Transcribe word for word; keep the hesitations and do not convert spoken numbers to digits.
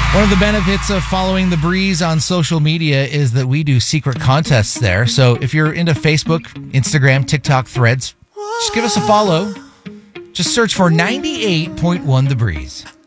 One of the benefits of following The Breeze on social media is that we do secret contests there. So if you're into Facebook, Instagram, TikTok, Threads, just give us a follow. Just search for ninety-eight point one The Breeze.